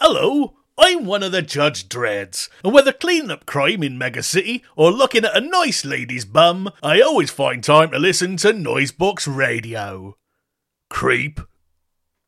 Hello, I'm one of the Judge Dreads, and whether cleaning up crime in Mega City or looking at a nice lady's bum, I always find time to listen to Noisebox Radio. Creep.